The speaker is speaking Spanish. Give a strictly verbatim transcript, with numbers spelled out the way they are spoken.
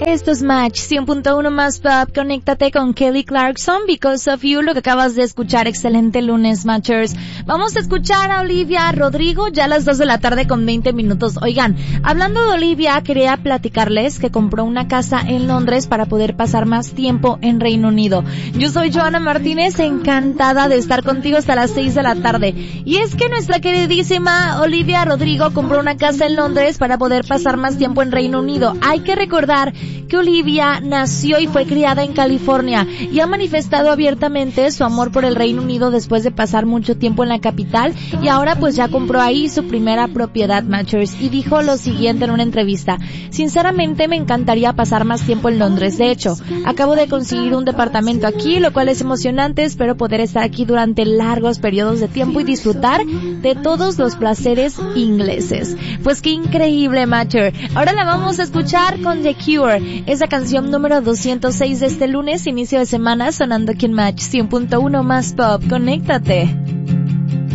Esto es Match cien punto uno más pop. Conéctate con Kelly Clarkson, Because of You, lo que acabas de escuchar. Excelente lunes, Matchers. Vamos a escuchar a Olivia Rodrigo ya a las dos de la tarde con veinte minutos. Oigan, hablando de Olivia, quería platicarles que compró una casa en Londres para poder pasar más tiempo en Reino Unido. Yo soy Joana Martínez, encantada de estar contigo hasta las seis de la tarde. Y es que nuestra queridísima Olivia Rodrigo compró una casa en Londres para poder pasar más tiempo en Reino Unido. Hay que recordar que Olivia nació y fue criada en California y ha manifestado abiertamente su amor por el Reino Unido después de pasar mucho tiempo en la capital, y ahora pues ya compró ahí su primera propiedad, Matchers, y dijo lo siguiente en una entrevista: sinceramente me encantaría pasar más tiempo en Londres. De hecho, acabo de conseguir un departamento aquí, lo cual es emocionante. Espero poder estar aquí durante largos periodos de tiempo y disfrutar de todos los placeres ingleses. Pues qué increíble, Matcher. Ahora la vamos a escuchar con The Cure, esa canción número doscientos seis de este lunes, inicio de semana, sonando aquí en Match cien punto uno más pop. Conéctate.